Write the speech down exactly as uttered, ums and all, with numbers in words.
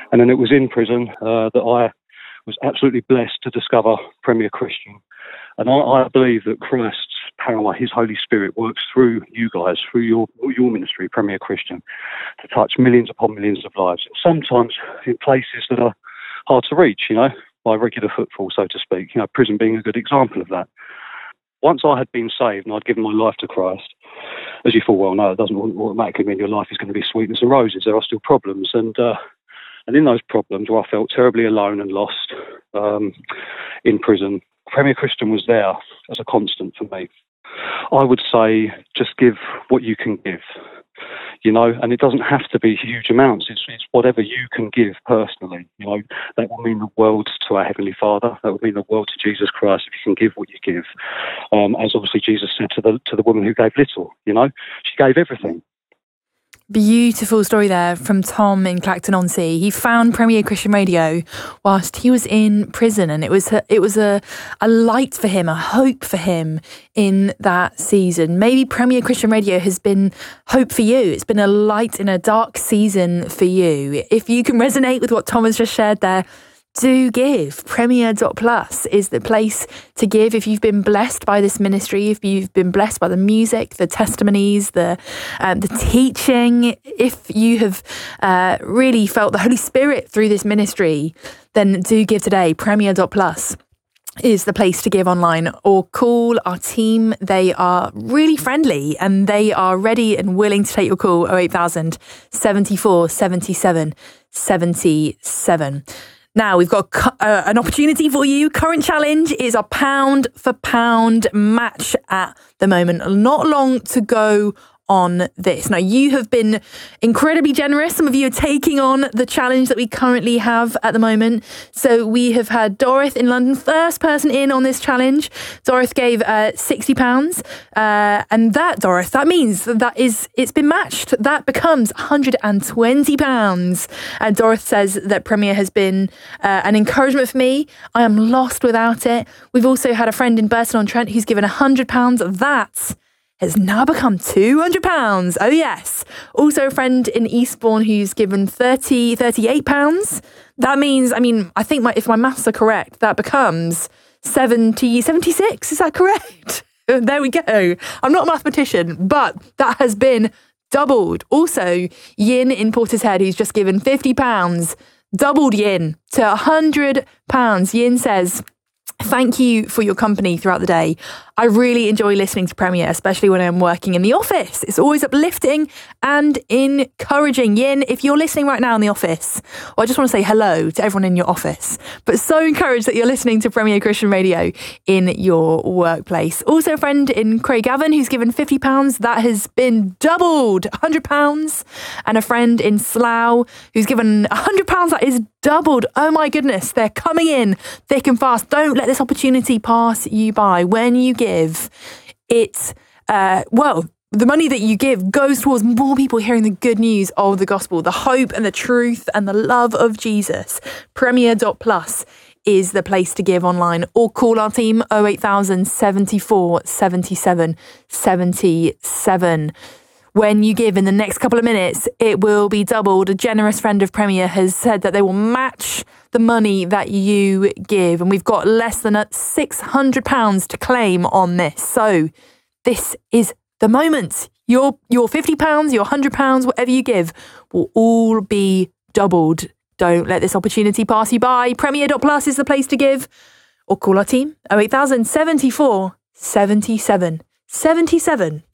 And then it was in prison uh, that I was absolutely blessed to discover Premier Christian. And I, I believe that Christ's power, his Holy Spirit, works through you guys, through your your ministry, Premier Christian, to touch millions upon millions of lives. And sometimes in places that are hard to reach, you know, by regular footfall, so to speak. You know, prison being a good example of that. Once I had been saved and I'd given my life to Christ, as you full well know, it doesn't automatically mean your life is going to be sweetness and roses. There are still problems. And uh, and in those problems where I felt terribly alone and lost um, in prison, Premier Christian was there as a constant for me. I would say just give what you can give, you know, and it doesn't have to be huge amounts. It's, it's whatever you can give personally, you know. That will mean the world to our Heavenly Father. That would mean the world to Jesus Christ if you can give what you give. Um, as obviously Jesus said to the to the woman who gave little, you know, she gave everything. Beautiful story there from Tom in Clacton-on-Sea. He found Premier Christian Radio whilst he was in prison, and it was a, it was a, a light for him, a hope for him in that season. Maybe Premier Christian Radio has been hope for you. It's been a light in a dark season for you. If you can resonate with what Tom has just shared there, do give. Premier dot plus is the place to give if you've been blessed by this ministry, if you've been blessed by the music, the testimonies, the um, the teaching. If you have uh, really felt the Holy Spirit through this ministry, then do give today. Premier dot plus is the place to give online, or call our team. They are really friendly and they are ready and willing to take your call. oh eight thousand, seventy-four, seventy-seven, seventy-seven. Now, we've got uh, an opportunity for you. Current challenge is a pound for pound match at the moment. Not long to go on this. Now, you have been incredibly generous. Some of you are taking on the challenge that we currently have at the moment. So we have had Dorothy in London, first person in on this challenge. Dorothy gave uh, sixty pounds. Uh, and that, Dorothy, that means that, that is, it's been matched. That becomes one hundred twenty pounds. And Dorothy says that Premier has been uh, an encouragement for me. I am lost without it. We've also had a friend in Burton-on-Trent who's given one hundred pounds. That has now become two hundred pounds. Oh, yes. Also a friend in Eastbourne who's given thirty, thirty-eight pounds. That means, I mean, I think my, if my maths are correct, that becomes seventy, seventy-six. Is that correct? There we go. I'm not a mathematician, but that has been doubled. Also, Yin in Portishead, who's just given fifty pounds, doubled Yin to one hundred pounds. Yin says, thank you for your company throughout the day. I really enjoy listening to Premier, especially when I'm working in the office. It's always uplifting and encouraging. Yin, if you're listening right now in the office, well, I just want to say hello to everyone in your office, but so encouraged that you're listening to Premier Christian Radio in your workplace. Also a friend in Craigavon who's given fifty pounds. That has been doubled, one hundred pounds. And a friend in Slough who's given one hundred pounds. That is doubled. Oh my goodness, they're coming in thick and fast. Don't let this opportunity pass you by. When you give, it's, uh, well, the money that you give goes towards more people hearing the good news of the gospel, the hope and the truth and the love of Jesus. Premier dot plus is the place to give online, or call our team oh eight thousand, seventy-four, seventy-seven, seventy-seven. When you give in the next couple of minutes, it will be doubled. A generous friend of Premier has said that they will match the money that you give. And we've got less than six hundred pounds to claim on this. So this is the moment. Your, your fifty pounds, your one hundred pounds, whatever you give will all be doubled. Don't let this opportunity pass you by. Premier dot plus is the place to give. Or call our team, oh eight thousand, seventy-four, seventy-seven, seventy-seven.